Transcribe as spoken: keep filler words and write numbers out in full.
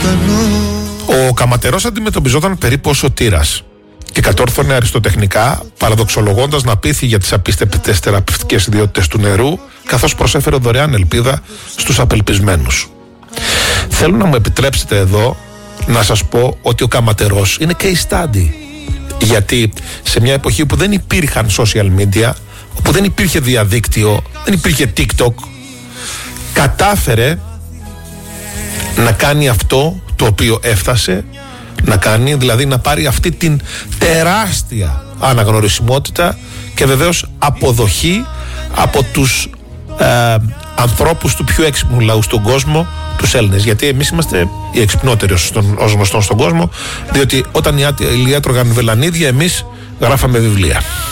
Ο Καματερός αντιμετωπιζόταν περίπου ως σωτήρας και κατόρθωνε αριστοτεχνικά, παραδοξολογώντας να πείθει για τις απίστευτες θεραπευτικές ιδιότητες του νερού, καθώς προσέφερε δωρεάν ελπίδα στους απελπισμένους. Θέλω να μου επιτρέψετε εδώ να σας πω ότι ο Καματερός είναι case study, γιατί σε μια εποχή που δεν υπήρχαν social media, όπου δεν υπήρχε διαδίκτυο, δεν υπήρχε TikTok, κατάφερε να κάνει αυτό το οποίο έφτασε να κάνει, δηλαδή να πάρει αυτή την τεράστια αναγνωρισιμότητα και βεβαίως αποδοχή από τους ε, ανθρώπους του πιο έξυπνου λαού στον κόσμο, τους Έλληνες. Γιατί εμείς είμαστε οι εξυπνότεροι ως γνωστόν στον κόσμο, διότι όταν η Ηλία τρώγαν βελανίδια, εμείς γράφαμε βιβλία.